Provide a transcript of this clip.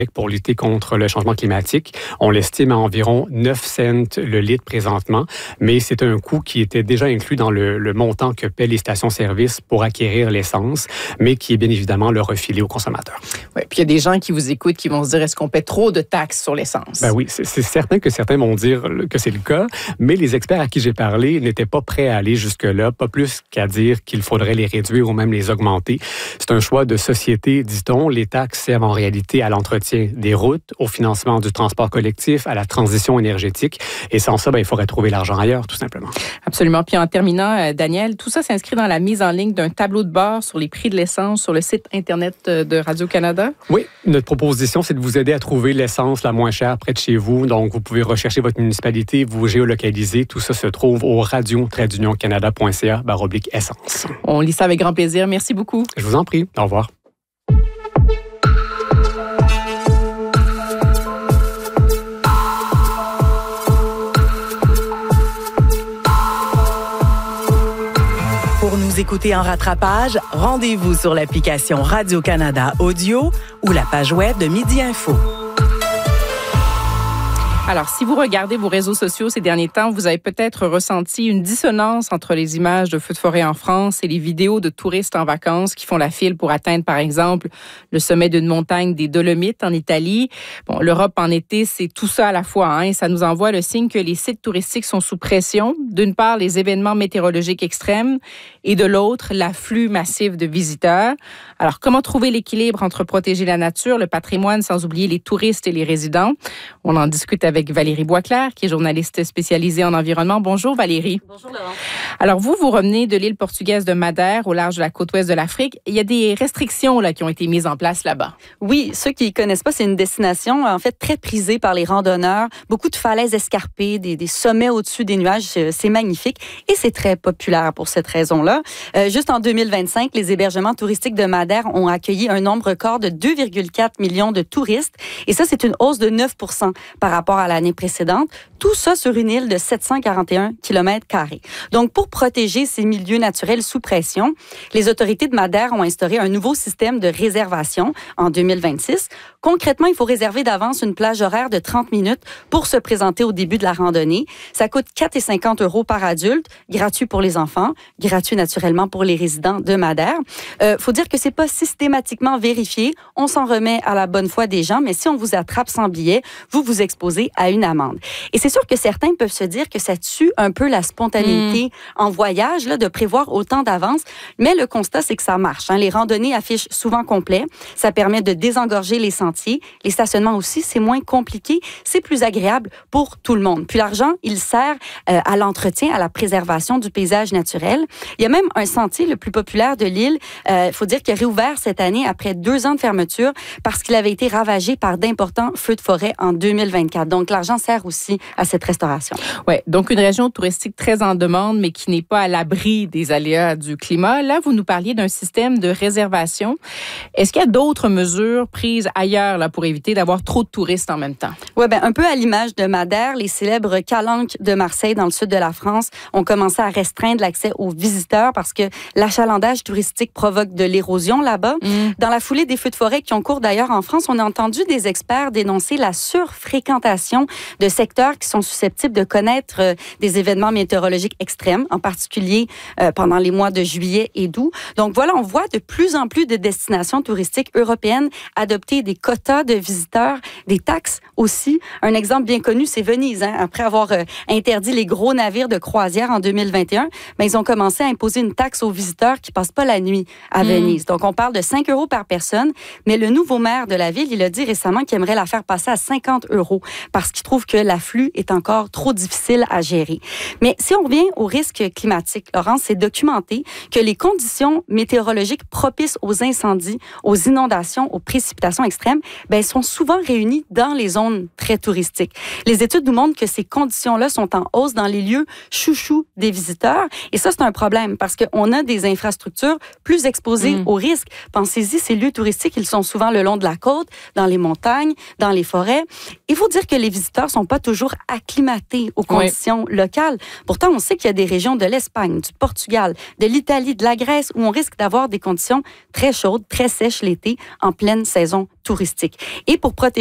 pour lutter contre le changement climatique. On l'estime à environ 9 cents le litre présentement, mais c'est un coût qui était déjà inclus dans le montant que paient les stations-service pour acquérir l'essence, mais qui est bien évidemment le refilé aux consommateurs. Oui, puis il y a des gens qui vous écoutent qui vont se dire, est-ce qu'on paie trop de taxes sur l'essence? Ben oui, c'est certain que certains vont dire que c'est le cas, mais les experts à qui j'ai parlé n'étaient pas prêts à aller jusque-là, pas plus qu'à dire qu'il faudrait les réduire ou même les augmenter. C'est un choix de société, dit-on. Les taxes servent en réalité à l'entretien des routes, au financement du transport collectif, à la transition énergétique. Et sans ça, il faudrait trouver l'argent ailleurs, tout simplement. Absolument. Puis en terminant, Daniel, tout ça s'inscrit dans la mise en ligne d'un tableau de bord sur les prix de l'essence sur le site Internet de Radio-Canada? Oui. Notre proposition, c'est de vous aider à trouver l'essence la moins chère près de chez vous. Donc, vous pouvez rechercher votre municipalité, vous géolocaliser. Tout ça se trouve au radio-canada.ca/essence. On lit ça avec grand plaisir. Merci beaucoup. Je vous en prie. Au revoir. Pour nous écouter en rattrapage, rendez-vous sur l'application Radio-Canada Audio ou la page web de Midi Info. Alors, si vous regardez vos réseaux sociaux ces derniers temps, vous avez peut-être ressenti une dissonance entre les images de feux de forêt en France et les vidéos de touristes en vacances qui font la file pour atteindre, par exemple, le sommet d'une montagne des Dolomites en Italie. Bon, l'Europe en été, c'est tout ça à la fois, et ça nous envoie le signe que les sites touristiques sont sous pression. D'une part, les événements météorologiques extrêmes et de l'autre, l'afflux massif de visiteurs. Alors, comment trouver l'équilibre entre protéger la nature, le patrimoine, sans oublier les touristes et les résidents? On en discute avec Valérie Boisclair, qui est journaliste spécialisée en environnement. Bonjour Valérie. Bonjour Laurent. Alors vous revenez de l'île portugaise de Madère, au large de la côte ouest de l'Afrique. Il y a des restrictions qui ont été mises en place là-bas. Oui, ceux qui ne connaissent pas, c'est une destination en fait très prisée par les randonneurs. Beaucoup de falaises escarpées, des sommets au-dessus des nuages, c'est magnifique et c'est très populaire pour cette raison-là. Juste en 2025, les hébergements touristiques de Madère ont accueilli un nombre record de 2,4 millions de touristes et ça, c'est une hausse de 9% par rapport à l'année précédente. Tout ça sur une île de 741 km². Donc, pour protéger ces milieux naturels sous pression, les autorités de Madère ont instauré un nouveau système de réservation en 2026. Concrètement, il faut réserver d'avance une plage horaire de 30 minutes pour se présenter au début de la randonnée. Ça coûte 4,50 € par adulte, gratuit pour les enfants, gratuit naturellement pour les résidents de Madère. Faut dire que c'est pas systématiquement vérifié. On s'en remet à la bonne foi des gens, mais si on vous attrape sans billet, vous vous exposez à une amende. Et c'est sûr que certains peuvent se dire que ça tue un peu la spontanéité en voyage, de prévoir autant d'avance, mais le constat, c'est que ça marche. Les randonnées affichent souvent complet. Ça permet de désengorger les sentiers. Les stationnements aussi, c'est moins compliqué. C'est plus agréable pour tout le monde. Puis l'argent, il sert à l'entretien, à la préservation du paysage naturel. Il y a même un sentier le plus populaire de l'île, faut dire qu'il a réouvert cette année après 2 ans de fermeture parce qu'il avait été ravagé par d'importants feux de forêt en 2024. Donc, l'argent sert aussi à cette restauration. Oui, donc une région touristique très en demande, mais qui n'est pas à l'abri des aléas du climat. Là, vous nous parliez d'un système de réservation. Est-ce qu'il y a d'autres mesures prises ailleurs pour éviter d'avoir trop de touristes en même temps? Oui, un peu à l'image de Madère, les célèbres calanques de Marseille, dans le sud de la France, ont commencé à restreindre l'accès aux visiteurs parce que l'achalandage touristique provoque de l'érosion là-bas. Dans la foulée des feux de forêt qui ont cours d'ailleurs en France, on a entendu des experts dénoncer la surfréquentation de secteurs qui sont susceptibles de connaître des événements météorologiques extrêmes, en particulier pendant les mois de juillet et d'août. Donc voilà, on voit de plus en plus de destinations touristiques européennes adopter des quotas de visiteurs, des taxes aussi. Un exemple bien connu, c'est Venise. Après avoir interdit les gros navires de croisière en 2021, ils ont commencé à imposer une taxe aux visiteurs qui passent pas la nuit à Venise. Donc on parle de 5 € par personne, mais le nouveau maire de la ville, il a dit récemment qu'il aimerait la faire passer à 50 € parce qu'il trouve que l'afflux est encore trop difficile à gérer. Mais si on revient au risque climatique, Laurence, c'est documenté que les conditions météorologiques propices aux incendies, aux inondations, aux précipitations extrêmes, sont souvent réunies dans les zones très touristiques. Les études nous montrent que ces conditions-là sont en hausse dans les lieux chouchous des visiteurs. Et ça, c'est un problème parce qu'on a des infrastructures plus exposées aux risques. Pensez-y, ces lieux touristiques, ils sont souvent le long de la côte, dans les montagnes, dans les forêts. Il faut dire que les visiteurs sont pas toujours acclimatés aux conditions locales. Pourtant, on sait qu'il y a des régions de l'Espagne, du Portugal, de l'Italie, de la Grèce où on risque d'avoir des conditions très chaudes, très sèches l'été, en pleine saison touristique. touristique. Et pour protéger